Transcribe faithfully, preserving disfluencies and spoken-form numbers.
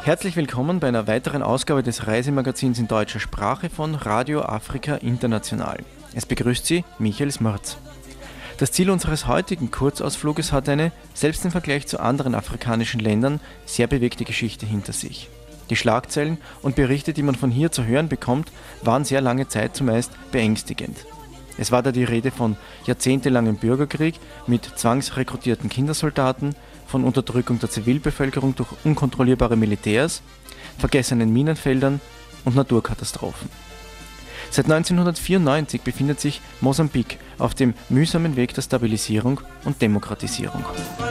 Herzlich willkommen bei einer weiteren Ausgabe des Reisemagazins in deutscher Sprache von Radio Afrika International. Es begrüßt Sie Michael Smerz. Das Ziel unseres heutigen Kurzausfluges hat eine, selbst im Vergleich zu anderen afrikanischen Ländern, sehr bewegte Geschichte hinter sich. Die Schlagzeilen und Berichte, die man von hier zu hören bekommt, waren sehr lange Zeit zumeist beängstigend. Es war da die Rede von jahrzehntelangem Bürgerkrieg mit zwangsrekrutierten Kindersoldaten, von Unterdrückung der Zivilbevölkerung durch unkontrollierbare Militärs, vergessenen Minenfeldern und Naturkatastrophen. Seit neunzehnhundertvierundneunzig befindet sich Mosambik auf dem mühsamen Weg der Stabilisierung und Demokratisierung.